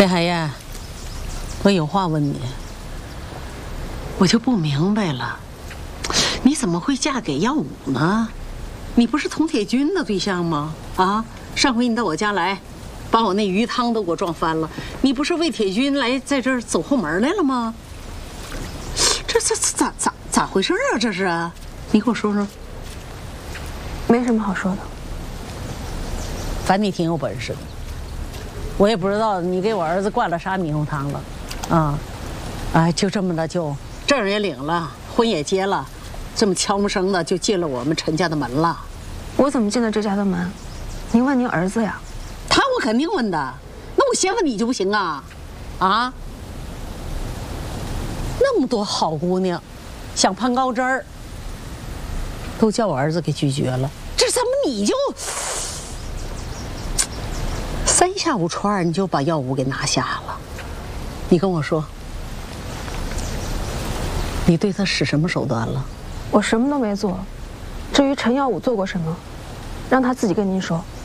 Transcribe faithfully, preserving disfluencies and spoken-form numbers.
裴海燕，我有话问你。我就不明白了，你怎么会嫁给耀武呢？你不是佟铁军的对象吗？啊，上回你到我家来，把我那鱼汤都给我撞翻了。你不是为铁军来在这儿走后门来了吗？这这咋咋咋回事啊？这是啊，你给我说说。 没什么好说的。 反正你挺有本事的，我也不知道你给我儿子灌了啥猕猴汤了，啊，啊，就这么的就证也领了，婚也结了，这么悄无声的就进了我们陈家的门了。 我怎么进了这家的门？您问您儿子呀。 他我肯定问的，那我先问你就不行啊？啊？那么多好姑娘，想攀高枝儿，都叫我儿子给拒绝了，这怎么你就？三下五除二，你就把耀武给拿下了。你跟我说，你对他使什么手段了？ 我什么都没做。至于陈耀武做过什么，让他自己跟您说。